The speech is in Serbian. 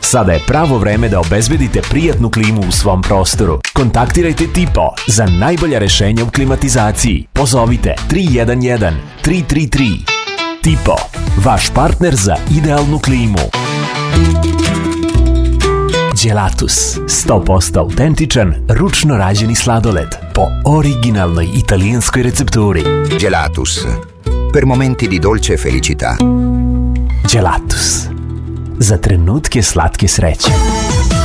Sada je pravo vreme da obezbedite prijatnu klimu u svom prostoru. Kontaktirajte Tipo za najbolja rešenja u klimatizaciji. Pozovite 311 333. Tipo, vaš partner za idealnu klimu. Gelatus, 100% autentičan, ručno rađeni sladoled po originalnoj italijanskoj recepturi. Gelatus, per momenti di dolce felicità. Gelatus, za trenutke slatke sreće.